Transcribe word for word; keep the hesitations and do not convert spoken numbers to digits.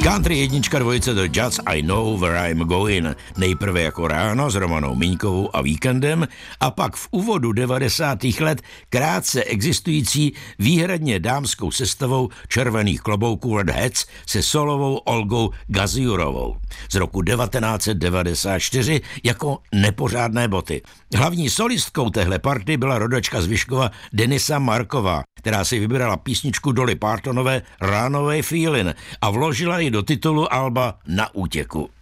Country jednička dvojice The Judds I Know Where I'm Going. Nejprve jako Ráno s Romanou Miňkovou a Víkendem a pak v úvodu devadesátých let krátce existující výhradně dámskou sestavou Červených klobouků Red Hats se solovou Olgou Gaziurovou z roku devatenáct set devadesát čtyři jako Nepořádné boty. Hlavní solistkou téhle party byla rodačka z Vyškova Denisa Marková, která si vybrala písničku Dolly Partonové Runaway Feelin' a vložila ji do titulu alba Na útěku.